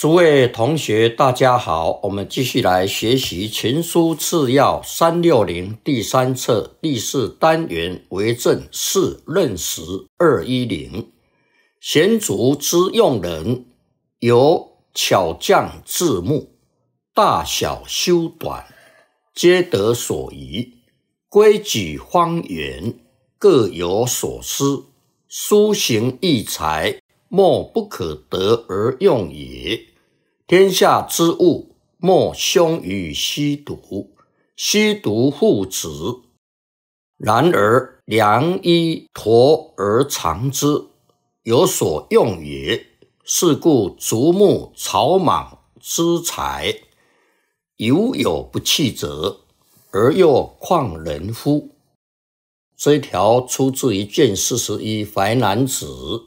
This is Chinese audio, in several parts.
诸位同学大家好，我们继续来学习群书次要360第3册第4单元为政4任时210。贤卒之用人，有巧匠智木，大小修短，皆得所宜，规矩方圆，各有所思，书行异才，莫不可得而用也。天下之物，莫凶于虚独，虚独护之。然而良医驮而藏之，有所用也。是故竹木草莽之材，犹有不弃者，而又况人乎？这一条出自于卷41淮南子。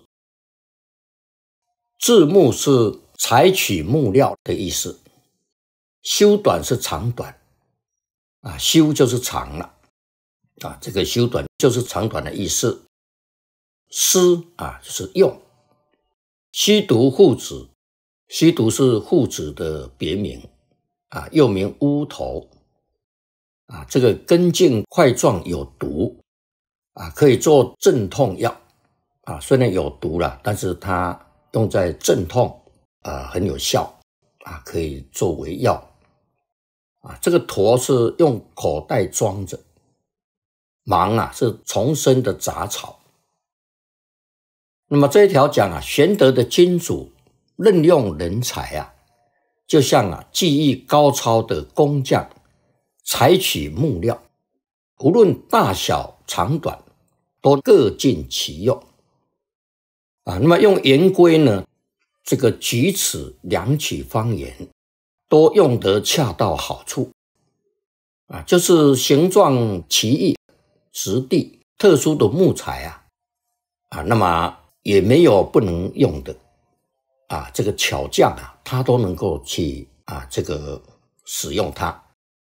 字木是采取木料的意思，修短是长短修就是长了这个修短就是长短的意思。施就是用。虚独护子，虚独是护子的别名又名乌头这个根茎块状有毒可以做镇痛药虽然有毒了，但是它用在镇痛很有效可以作为药这个驼是用口袋装着，芒是丛生的杂草。那么这一条讲贤德的君主任用人才就像技艺高超的工匠采取木料，无论大小长短都各尽其用那么用圆规呢，这个举尺量取方圆都用得恰到好处就是形状奇异质地特殊的木材那么也没有不能用的这个巧匠他都能够去这个使用它。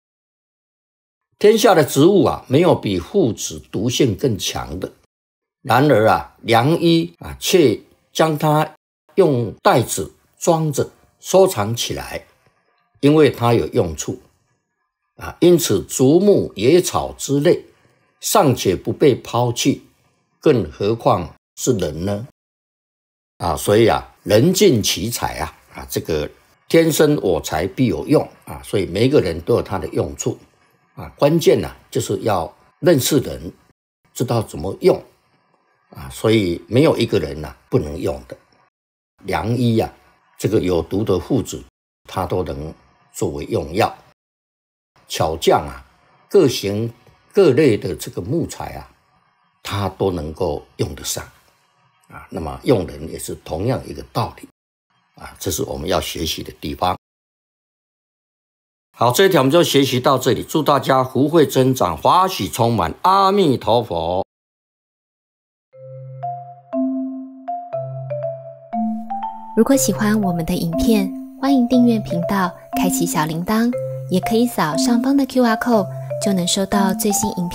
天下的植物没有比附子毒性更强的，然而良医却将它用袋子装着收藏起来，因为它有用处因此竹木野草之类尚且不被抛弃，更何况是人呢所以人尽其才这个天生我材必有用所以每一个人都有他的用处关键就是要认识人，知道怎么用所以没有一个人不能用的。良医这个有毒的附子他都能作为用药。巧匠各型各类的这个木材他都能够用得上那么用人也是同样一个道理这是我们要学习的地方。好，这一条我们就学习到这里，祝大家福慧增长，法喜充满，阿弥陀佛。 如果喜欢我们的影片，欢迎订阅频道，开启小铃铛，也可以扫上方的 QR code， 就能收到最新影片